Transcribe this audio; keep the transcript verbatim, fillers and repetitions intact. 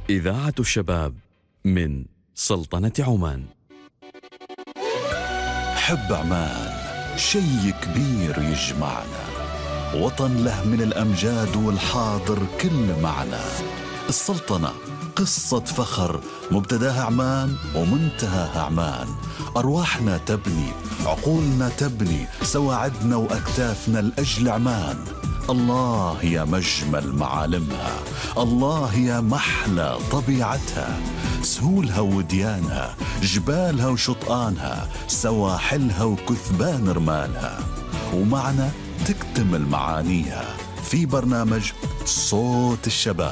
إذاعة الشباب من سلطنة عمان. حب عمان شي كبير يجمعنا، وطن له من الأمجاد والحاضر كل معنى. السلطنة قصة فخر، مبتداها عمان ومنتهاها عمان. أرواحنا تبني، عقولنا تبني، سواعدنا وأكتافنا لأجل عمان. الله يا مجمل معالمها، الله يا محلى طبيعتها، سهولها وديانها، جبالها وشطآنها، سواحلها وكثبان رمالها. ومعنا تكتمل معانيها في برنامج صوت الشباب.